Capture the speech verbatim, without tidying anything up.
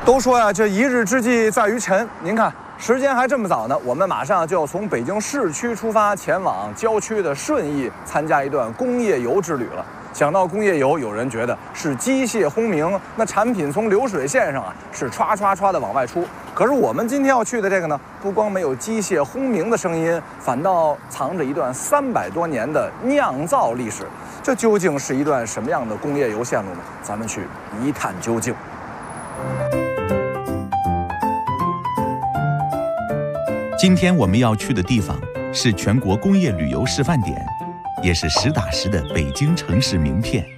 都说呀，这一日之计在于晨。您看，时间还这么早呢，我们马上就要从北京市区出发，前往郊区的顺义，参加一段工业游之旅了。想到工业游，有人觉得是机械轰鸣，那产品从流水线上啊是歘歘歘的往外出。可是我们今天要去的这个呢，不光没有机械轰鸣的声音，反倒藏着一段三百多年的酿造历史。这究竟是一段什么样的工业游线路呢？咱们去一探究竟。 今天我们要去的地方是全国工业旅游示范点，也是实打实的北京城市名片。